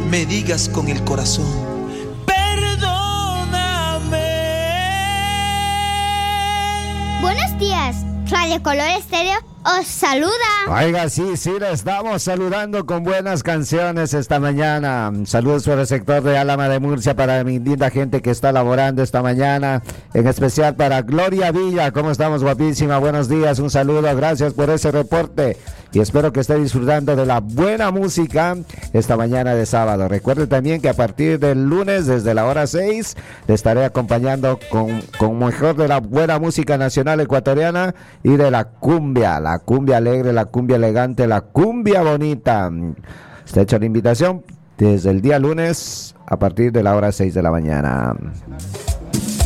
me digas con el corazón: perdóname. Buenos días, Radio Color Estéreo os saluda. Oiga, sí, le estamos saludando con buenas canciones esta mañana. Saludos por el sector de Álama de Murcia para mi linda gente que está laborando esta mañana. En especial para Gloria Villa. ¿Cómo estamos, guapísima? Buenos días, un saludo, gracias por ese reporte. Y espero que esté disfrutando de la buena música esta mañana de sábado. Recuerde también que a partir del lunes, desde la hora 6, le estaré acompañando con mejor de la buena música nacional ecuatoriana y de la cumbia alegre, la cumbia elegante, la cumbia bonita. Está hecha la invitación desde el día lunes a partir de la hora 6 de la mañana.